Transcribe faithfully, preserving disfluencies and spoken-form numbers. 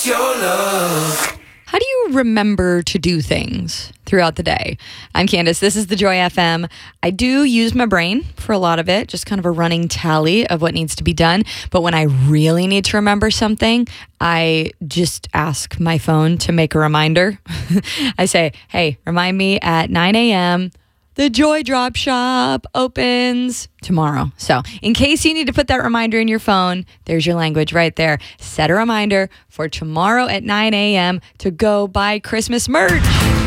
your love. How do you remember to do things throughout the day? I'm Candace. This is the Joy F M. I do use my brain for a lot of it, just kind of a running tally of what needs to be done. But when I really need to remember something, I just ask my phone to make a reminder. I say, hey, remind me at nine a.m. The Joy Drop Shop opens tomorrow. So in case you need to put that reminder in your phone, there's your language right there. Set a reminder for tomorrow at nine a.m. to go buy Christmas merch.